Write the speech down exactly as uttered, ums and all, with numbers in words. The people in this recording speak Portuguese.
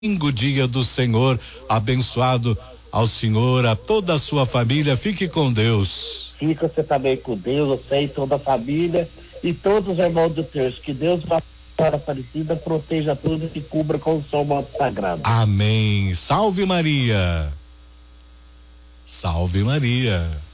domingo, dia do Senhor, abençoado ao senhor, a toda a sua família. Fique com Deus. Fica você também com Deus, você e toda a família e todos os irmãos de Deus. Que Deus, Nossa Senhora Aparecida, proteja todos e cubra com o seu manto sagrado. Amém. Salve Maria. Salve Maria.